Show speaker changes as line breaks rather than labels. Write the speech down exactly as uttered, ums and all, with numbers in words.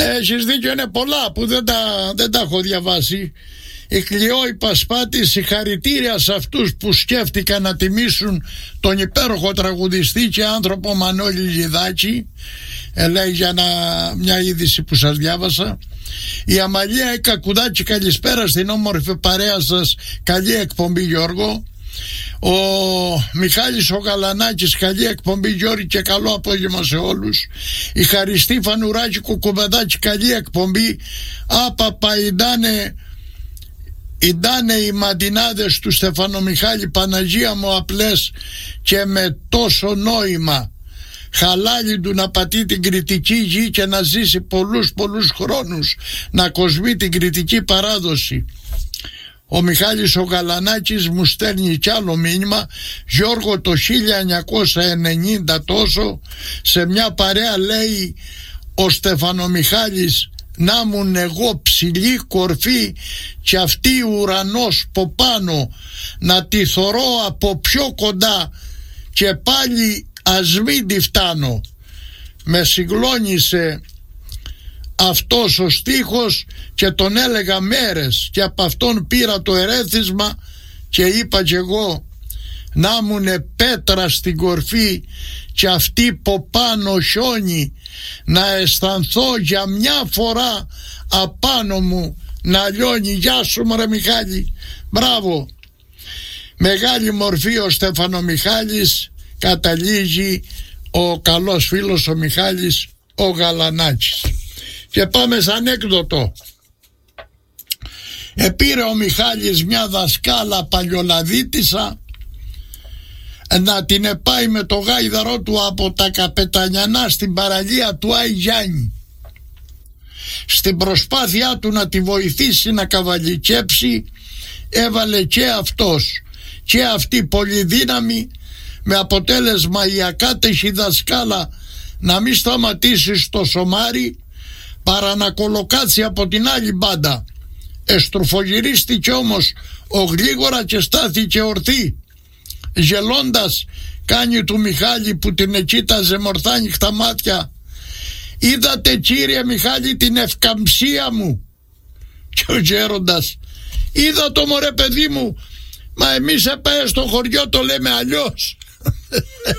Έχεις δίκιο, είναι πολλά που δεν τα, δεν τα έχω διαβάσει. Η Κλειό η Πασπάτη, συγχαρητήρια σε αυτούς που σκέφτηκαν να τιμήσουν τον υπέροχο τραγουδιστή και άνθρωπο Μανώλη Λιδάκη. Ε, λέει για να, μια είδηση που σας διάβασα. Η Αμαλία η Κακουδάκη, καλησπέρα στην όμορφη παρέα σας, καλή εκπομπή Γιώργο. Ο Μιχάλης ο Γαλανάκης, καλή εκπομπή Γιώργη και καλό απόγευμα σε όλους. Η Χαριστή Φανουράκη Κουκουμπεδάκη, καλή εκπομπή. Άπαπα ιντάνε Ιντάνε οι μαντινάδες του Στεφανομιχάλη, Παναγία μου απλές και με τόσο νόημα. Χαλάλι του να πατεί την κριτική γη και να ζήσει πολλούς πολλούς χρόνους, να κοσμεί την κριτική παράδοση. Ο Μιχάλης ο Γαλανάκης μου στέλνει κι άλλο μήνυμα. Γιώργο, το χίλια εννιακόσια ενενήντα τόσο σε μια παρέα λέει ο Στεφανομιχάλης να μουν εγώ ψηλή κορφή και αυτή ουρανός από πάνω, να τη θωρώ από πιο κοντά και πάλι ας μην τη φτάνω. Με συγκλώνησε αυτός ο στίχος και τον έλεγα μέρες και από αυτόν πήρα το ερέθισμα και είπα κι εγώ να μουνε πέτρα στην κορφή και αυτή από πάνω χιόνι, να αισθανθώ για μια φορά απάνω μου να λιώνει. Γεια σου μωρέ Μιχάλη, μπράβο. Μεγάλη μορφή ο Στεφανομιχάλης, καταλήγει ο καλός φίλος ο Μιχάλης ο Γαλανάκης. Και πάμε σαν ανέκδοτο. Επήρε ο Μιχάλης μια δασκάλα παλιολαδίτισσα να την επάει με το γάιδαρο του από τα Καπετανιανά στην παραλία του Άι Γιάννη. Στην προσπάθειά του να τη βοηθήσει να καβαλικέψει έβαλε και αυτός και αυτή πολυδύναμη, με αποτέλεσμα η ακάτεχη δασκάλα να μην σταματήσει στο σομάρι παρά να κολοκάτσει από την άλλη μπάντα. Εστρουφογυρίστηκε όμως ο γλίγορα και στάθηκε ορθή. Γελώντας κάνει του Μιχάλη που την εκοίταζε μορθάνυχτα μάτια, είδατε κύριε Μιχάλη την ευκαμψία μου? Και ο γέροντας, είδα το μωρέ παιδί μου, μα εμείς επαέ στο χωριό το λέμε αλλιώς.